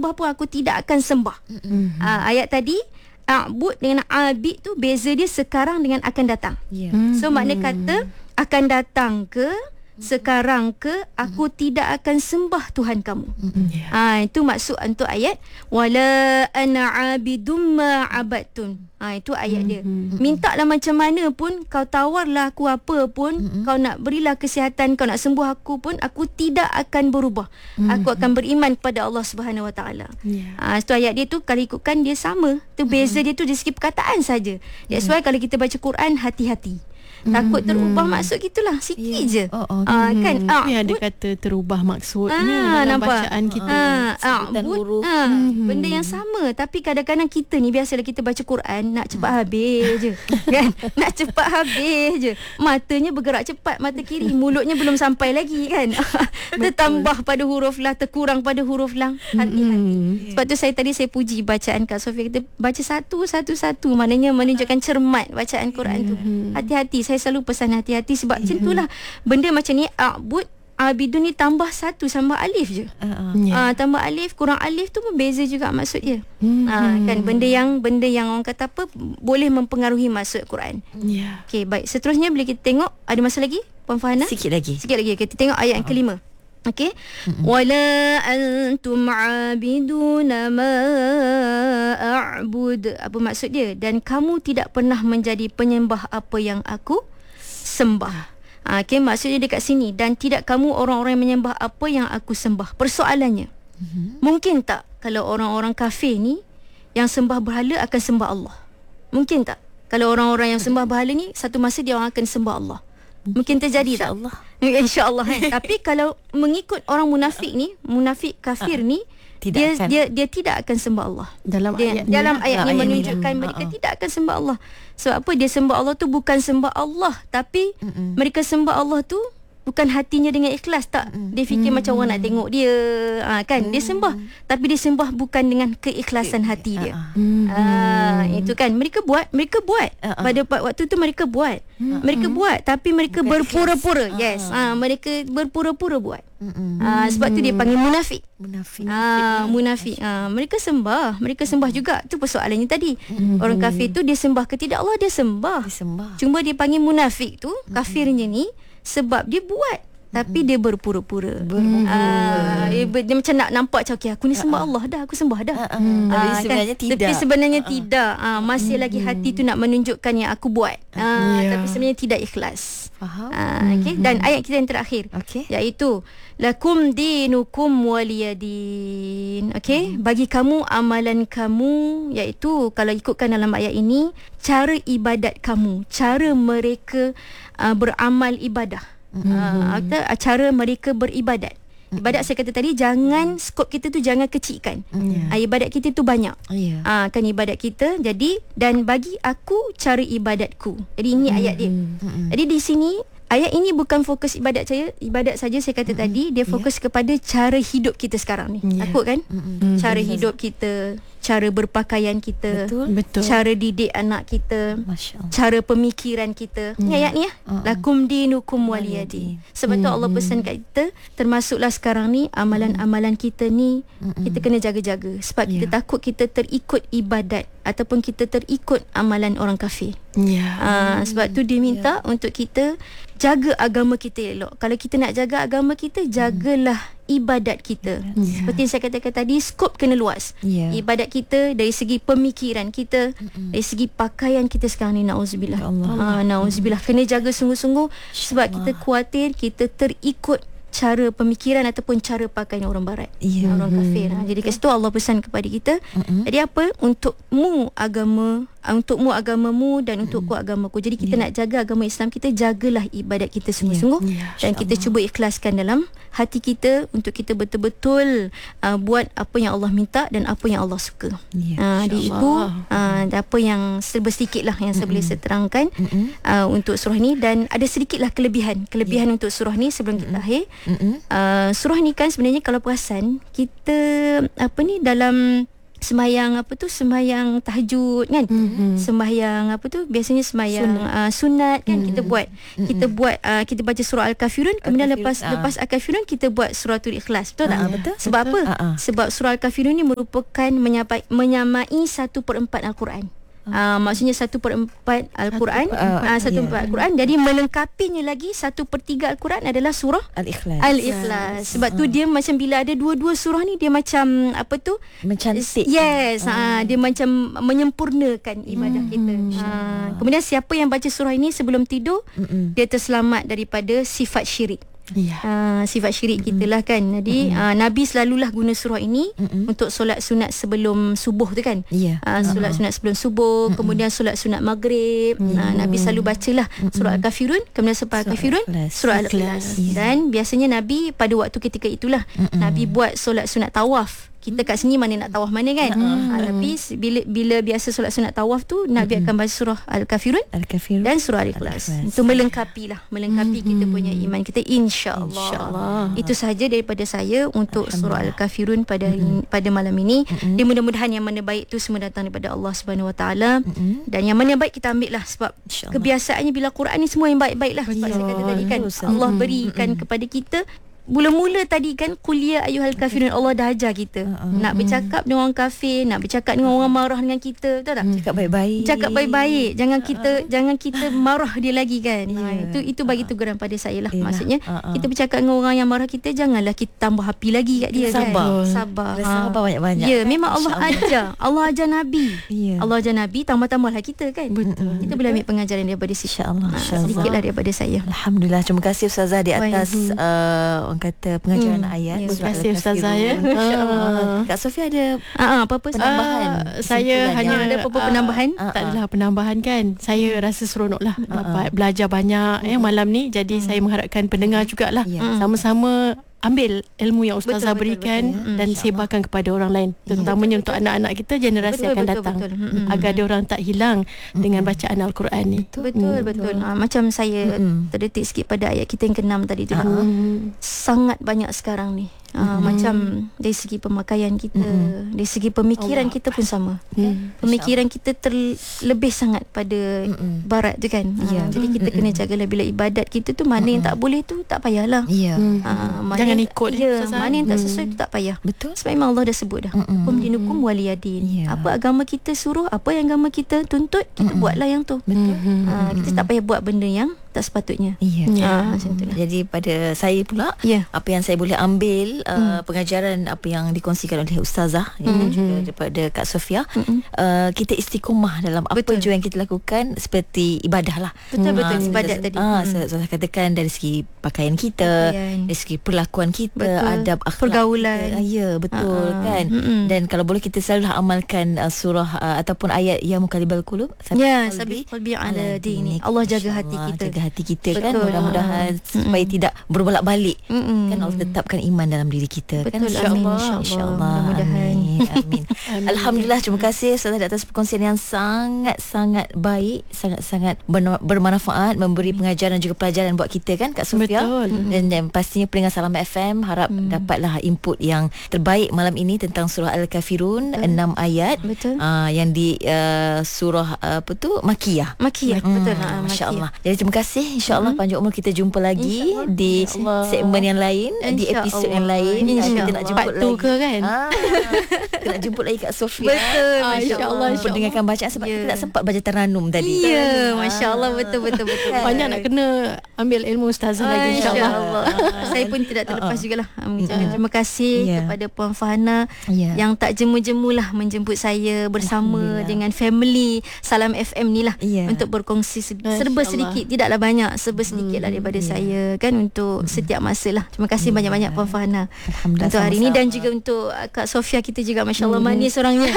sembah pun aku tidak akan sembah. Ayat tadi a'bud dengan abid tu beza dia sekarang dengan akan datang. So makna kata akan datang ke, sekarang ke, aku tidak akan sembah Tuhan kamu. Itu maksud untuk ayat wala ana abidum ma abadtun. Itu ayat dia. Mintalah macam mana pun, kau tawarlah aku apa pun, kau nak berilah kesihatan, kau nak sembuh aku pun, aku tidak akan berubah. Aku akan beriman kepada Allah Subhanahu Wa Taala. Itu ayat dia tu kalau ikutkan dia sama. Tu beza dia tu dari segi perkataan saja. That's why kalau kita baca Quran, hati-hati. Takut terubah maksud gitulah, sikit je. Kan ada kata terubah maksudnya dalam nampak? bacaan kita. Benda yang sama, tapi kadang-kadang kita ni biasalah kita baca Quran nak cepat habis je. Kan? Nak cepat habis je. Matanya bergerak cepat, mata kiri, mulutnya belum sampai lagi kan. Tertambah pada huruf lah, terkurang pada huruf lang. Hati-hati. Sebab tu saya puji bacaan Kak Sofia, kita baca satu-satu, maknanya menunjukkan cermat bacaan Quran tu. Hati-hati, saya selalu pesan hati-hati sebab macam itulah benda macam ni. Abidun ni tambah satu sama alif je. Tambah alif, kurang alif tu pun beza juga maksud dia. Kan benda yang orang kata apa boleh mempengaruhi maksud Quran. Okey, baik, seterusnya boleh kita tengok, ada masa lagi Puan Farhana? Sikit lagi. Kita tengok ayat yang kelima. Okey. Wala antum abiduna ma a'bud. Apa maksud dia? Dan kamu tidak pernah menjadi penyembah apa yang aku sembah. Okey, maksudnya dekat sini, dan tidak kamu orang-orang yang menyembah apa yang aku sembah. Persoalannya, mungkin tak kalau orang-orang kafir ni yang sembah berhala akan sembah Allah? Mungkin tak kalau orang-orang yang sembah berhala ni satu masa dia orang akan sembah Allah? Mungkin terjadi tak? InsyaAllah kan? Tapi kalau mengikut orang munafik ni, munafik kafir ni, dia tidak akan sembah Allah. Dalam ayat ni menunjukkan mereka tidak akan sembah Allah. Sebab apa? Dia sembah Allah tu bukan sembah Allah, tapi mereka sembah Allah tu bukan hatinya dengan ikhlas. Tak, dia fikir macam orang nak tengok dia, kan. Dia sembah, tapi dia sembah bukan dengan keikhlasan hati dia. Itu kan mereka buat pada waktu tu mereka buat. Mereka buat tapi mereka berpura-pura. Mereka berpura-pura buat. Sebab tu dia panggil munafik. Munafik. Mereka sembah juga. Tu persoalannya tadi. Orang kafir tu dia sembah ke tidak Allah? Dia sembah. Cuma dia panggil munafik tu, kafirnya ni, sebab dia buat tapi dia berpura-pura. Dia macam nak nampak macam, okay, aku ni sembah Allah dah, aku sembah dah. Tapi sebenarnya tidak. Masih lagi hati tu nak menunjukkan yang aku buat. Tapi sebenarnya tidak ikhlas. Faham. Okay? Dan ayat kita yang terakhir, iaitu lakum dinukum waliyadin. Okay? Bagi kamu amalan kamu, iaitu kalau ikutkan dalam ayat ini, cara ibadat kamu, cara mereka beramal ibadah, cara mereka beribadat. Ibadat saya kata tadi, jangan skop kita tu jangan kecilkan. Ibadat kita tu banyak. Kan ibadat kita. Jadi, dan bagi aku cara ibadatku. Jadi ini ayat dia. Jadi di sini ayat ini bukan fokus ibadat saja saya kata tadi, dia fokus kepada cara hidup kita sekarang ni. Takut kan? Cara hidup kita, cara berpakaian kita, betul. Cara didik anak kita, cara pemikiran kita. Ni ayat ni lakum dinukum waliyadin. Sebab tu Allah pesan kat kita, termasuklah sekarang ni amalan-amalan kita ni, kita kena jaga-jaga. Sebab kita takut kita terikut ibadat ataupun kita terikut amalan orang kafir. Sebab tu dia minta untuk kita jaga agama kita elok. Kalau kita nak jaga agama kita, jagalah ibadat kita. Seperti yang saya katakan tadi, skop kena luas. Ibadat kita dari segi pemikiran kita, dari segi pakaian kita sekarang ni, na'udzubillah. Na'udzubillah, kena jaga sungguh-sungguh. Sebab kita khawatir kita terikut cara pemikiran ataupun cara pakaian orang barat, orang kafir. Jadi kat situ Allah pesan kepada kita, jadi apa? Untukmu agamamu dan untukku agamaku. Jadi kita nak jaga agama Islam kita, jagalah ibadat kita sungguh-sungguh, dan kita cuba ikhlaskan dalam hati kita untuk kita betul-betul buat apa yang Allah minta dan apa yang Allah suka. Jadi itu apa yang serba sedikit lah yang saya boleh terangkan untuk surah ni. Dan ada sedikitlah kelebihan untuk surah ni sebelum kita akhir. Surah ni kan sebenarnya kalau perasan kita dalam sembahyang sembahyang tahajud kan, sembahyang biasanya sembahyang sunat kan, kita buat kita baca surah Al-Kafirun, kemudian lepas Al-Kafirun kita buat suratul Ikhlas, betul tak? Betul. Sebab apa? Sebab surah Al-Kafirun ni merupakan menyamai 1/4 Al-Quran. Maksudnya 1/4 Al-Quran, 1/4 Al-Quran. Jadi melengkapinya lagi 1/3 Al-Quran adalah surah Al-Ikhlas. Sebab tu dia macam bila ada dua-dua surah ni, dia macam mencantik. Yes, dia macam menyempurnakan ibadah kita. Kemudian siapa yang baca surah ini sebelum tidur, dia terselamat daripada sifat syirik. Sifat syirik kita lah kan. Jadi Nabi selalulah guna surah ini untuk solat sunat sebelum subuh tu kan. Solat sunat sebelum subuh, kemudian solat sunat maghrib. Nabi selalu bacalah surah Al-Kafirun, kemudian selepas Al-Kafirun surah Al-Ikhlas. Dan biasanya Nabi pada waktu ketika itulah Nabi buat solat sunat tawaf. Kita kat sini mana nak tawaf mana kan. Tapi bila biasa solat sunat tawaf tu, Nabi akan baca surah Al-Kafirun dan surah Al-Ikhlas. Itu melengkapi kita punya iman kita, insya-Allah. Itu sahaja daripada saya untuk surah Al-Kafirun pada malam ini. Dan mudah-mudahan yang mana baik tu semua datang daripada Allah Subhanahu Wa Taala, dan yang mana baik kita ambil lah, sebab kebiasaannya bila Quran ni semua yang baik-baik lah. Sebab saya kata tadi kan, Allah berikan kepada kita. Mula-mula tadi kan, qul ya ayyuhal kafirun, Allah dah ajar kita nak bercakap dengan orang kafir, nak bercakap dengan orang marah dengan kita, betul tak? Cakap baik-baik. Jangan kita marah dia lagi kan. Itu bagi teguran pada saya lah. Maksudnya kita bercakap dengan orang yang marah kita, janganlah kita tambah api lagi kat dia. Sabar banyak-banyak. Ya, memang Allah ajar. Allah ajar Nabi. Allah ajar Nabi, tambah-tambahlah kita kan. Kita boleh ambil pengajaran daripada situ. Sedikitlah daripada saya. Alhamdulillah. Terima kasih Ustazah di atas kata pengajaran ayat. Terima kasih Ustazah ya. Kak Sofia ada apa-apa penambahan? Saya hanya ada apa-apa penambahan? Tak adalah penambahan kan. Saya rasa seronoklah dapat belajar banyak malam ni. Jadi saya mengharapkan pendengar jugalah sama-sama ambil ilmu yang Ustazah berikan dan sebarkan kepada orang lain, terutamanya untuk anak-anak kita, generasi akan datang, agar dia orang tak hilang dengan bacaan Al-Quran ni. Betul. Macam saya terdetik sikit pada ayat kita yang ke-6 tadi tu. Sangat banyak sekarang ni. Macam dari segi pemakaian kita, dari segi pemikiran kita pun sama. Pemikiran kita terlebih sangat pada barat tu kan. Jadi kita kena jagalah bila ibadat kita tu, mana yang tak boleh tu tak payahlah. Jangan ikut. Mana yang tak sesuai tu tak payah. Betul. Sebab memang Allah dah sebut dah, kum dinukum waliyadin. Apa agama kita suruh, apa yang agama kita tuntut, kita buatlah yang tu. Kita tak payah buat benda yang tak sepatutnya. Macam itulah. Jadi pada saya pula, apa yang saya boleh ambil pengajaran apa yang dikongsikan oleh Ustazah dan juga daripada Kak Sofia, kita istiqomah dalam apa jua yang kita lakukan, seperti ibadah lah. Betul ibadat tadi. Saya katakan dari segi pakaian kita, dari segi perlakuan kita, adab akhlak pergaulan kita. Betul kan. Dan kalau boleh kita selalulah amalkan surah ataupun ayat ya muqallibal qulub, sabit qalbi ala dini. Allah jaga hati kita. Hati kita kan, mudah-mudahan supaya tidak berbolak-balik kan, Allah tetapkan iman dalam diri kita. Betul, kan, insya-Allah. Mudah-mudahan. Amin. Alhamdulillah, terima kasih Ustazah atas perkongsian yang sangat-sangat baik, sangat-sangat bermanfaat, memberi pengajaran juga pelajaran buat kita kan Kak Sofia. Dan pastinya pendengar Salam FM harap dapatlah input yang terbaik malam ini tentang surah Al-Kafirun, 6 ayat. Yang di surah Makiyah. Betul. Masya-Allah. Jadi terima kasih. InsyaAllah panjang umur kita jumpa lagi di segmen yang lain, di episod yang lain. Kita nak jemput lagi kan. Kita nak jemput lagi Kak Sofia. Betul. InsyaAllah mendengarkan bacaan sebab kita tak sempat baca Taranum tadi. Masya-Allah, betul. Banyak nak kena ambil ilmu Ustazah lagi, insyaAllah. Saya pun tidak terlepas jugalah. Terima kasih kepada Puan Fahana yang tak jemu-jemulah menjemput saya bersama dengan family Salam FM ni lah, untuk berkongsi serba sedikit, tidaklah banyak, serba sedikit lah daripada saya kan, untuk setiap masa lah. Terima kasih banyak-banyak Puan Fahana untuk hari ini, dan juga untuk Kak Sofia kita juga, masya-Allah manis orangnya.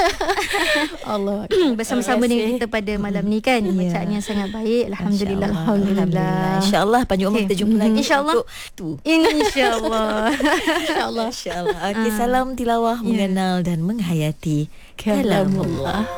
Allah bersama-sama dengan kita pada malam ni kan. Bacaan yang sangat baik. Alhamdulillah. InsyaAllah panjang umur kita jumpa lagi. InsyaAllah. InsyaAllah. Okey, salam tilawah, mengenal dan menghayati kalamullah.